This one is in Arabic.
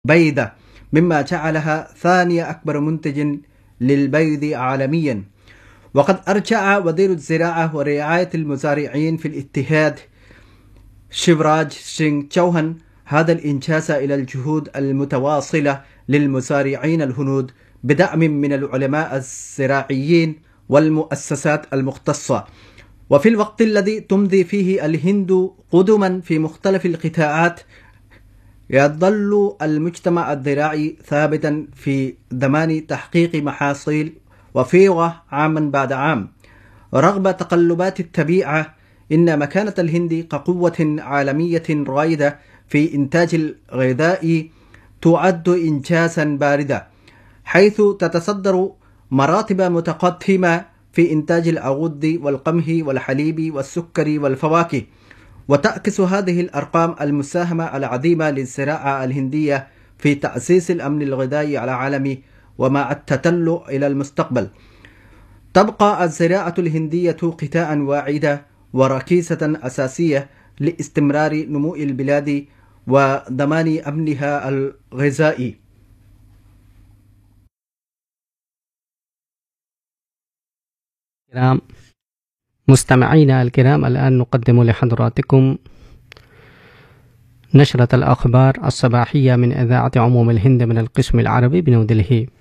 بيضة، مما جعلها ثاني أكبر منتج للبيض عالميا. وقد أرجع وزير الزراعة ورعاية المزارعين في الاتحاد شيفراج سينغ تشوهان هذا الإنجاز إلى الجهود المتواصلة للمزارعين الهنود بدعم من العلماء الزراعيين والمؤسسات المختصة. وفي الوقت الذي تمضي فيه الهند قدما في مختلف القطاعات، يظل المجتمع الزراعي ثابتا في ضمان تحقيق محاصيل وفيرة عاما بعد عام. رغم تقلبات الطبيعة، إن مكانة الهند كقوة عالمية رائدة في إنتاج الغذاء تعد إنجازا باردا، حيث تتصدر مراتب متقدمة في إنتاج الأرز والقمح والحليب والسكر والفواكه. وتعكس هذه الأرقام المساهمة العظيمة للزراعة الهندية في تأسيس الأمن الغذائي العالمي. ومع التطلع إلى المستقبل، تبقى الزراعة الهندية قطاعا واعدا وركيزة أساسية لاستمرار نمو البلاد وضمان أمنها الغذائي. مستمعينا الكرام، الآن نقدم لحضراتكم نشرة الأخبار الصباحية من إذاعة عموم الهند من القسم العربي بنيودلهي.